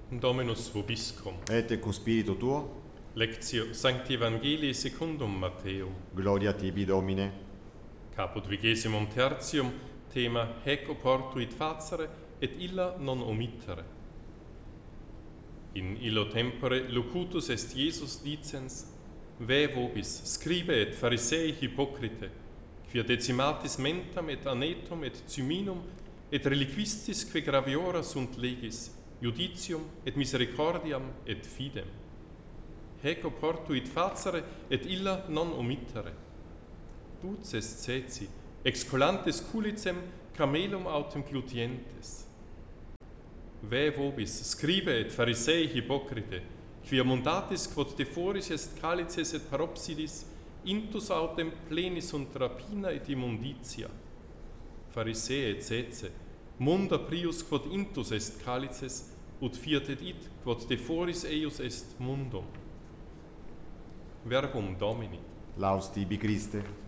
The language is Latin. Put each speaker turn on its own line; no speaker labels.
Dominus vobiscum.
Et cum spiritu tuo,
Lectio Sancti Evangelii secundum Matteum.
gloria tibi Domine.
Caput 23, tema Haec oportuit facere et illa non omittere. In illo tempore locutus est Iesus dicens: Vae vobis, scribe et Pharisei hypocrite, quia decimatis mentam et anetum et cyminum et reliquistis que graviora sunt legis, judicium et misericordiam et fidem. Haec oportuit facere et illa non omittere. Dux est ceci, excolantes culicem camelum autem glutientes. Vae vobis, scribe et Pharisei hypocrite, quia mundatis quod de foris est calices et paropsidis, intus autem pleni sunt rapina et immunditia. Pharisee et cece, munda prius quod intus est calices, ut fiat et id quod de foris eius est mundum. Verbum Domini.
Laus tibi Christe.